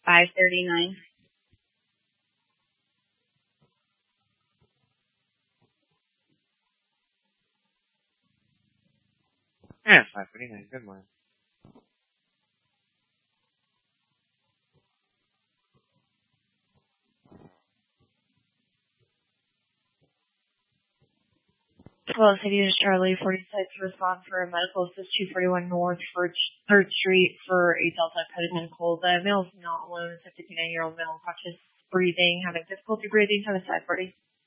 539. Yeah, 539. Good morning. Hello, City is Charlie, 46, respond for a medical assist 241 North 3rd Street for a Delta Cutting cold. The male is not alone, it's a 59-year-old male, cautious breathing, having difficulty breathing, time is 540.